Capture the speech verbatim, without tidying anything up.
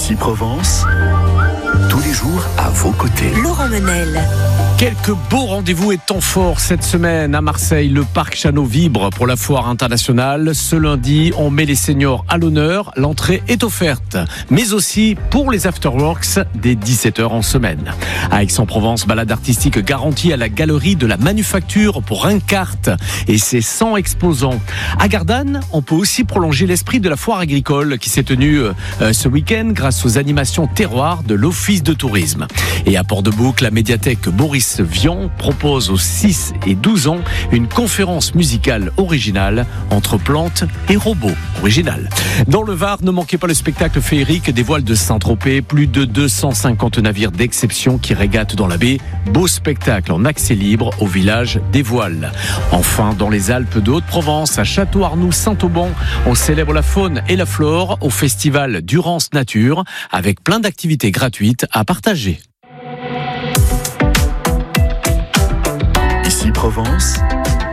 Ici Provence, tous les jours à vos côtés. Laurent Menel. Quelques beaux rendez-vous et temps forts cette semaine à Marseille. Le parc Chano vibre pour la foire internationale. Ce lundi, on met les seniors à l'honneur. L'entrée est offerte, mais aussi pour les afterworks dès dix-sept heures en semaine. À Aix-en-Provence, balade artistique garantie à la galerie de la Manufacture pour un quart et ses cent exposants. À Gardanne, on peut aussi prolonger l'esprit de la foire agricole qui s'est tenue euh, ce week-end grâce aux animations terroirs de l'Office de tourisme. Et à Port-de-Bouc, la médiathèque Boris Vian propose aux six et douze ans une conférence musicale originale entre plantes et robots. Original. Dans le Var, ne manquez pas le spectacle féerique des voiles de Saint-Tropez. Plus de deux cent cinquante navires d'exception qui régatent dans la baie. Beau spectacle en accès libre au village des Voiles. Enfin, dans les Alpes de Haute-Provence, à Château-Arnoux-Saint-Auban, on célèbre la faune et la flore au festival Durance Nature avec plein d'activités gratuites à partager. Ici Provence,